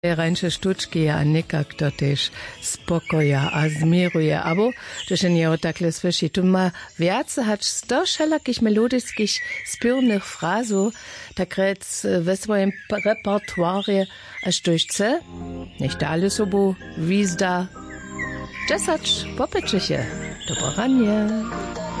Rańsze sztuczki, a nikak to też spokoja a zmieruje. Abo, to się nie otakle słyszy. Tu ma więcej hać 100 wszelakich melodickich, spürnych frazów, tak rec we swoim repertuarie aż durch chce. Nicht alles obu, wizda. Czesacz popyczy się. Dobranie.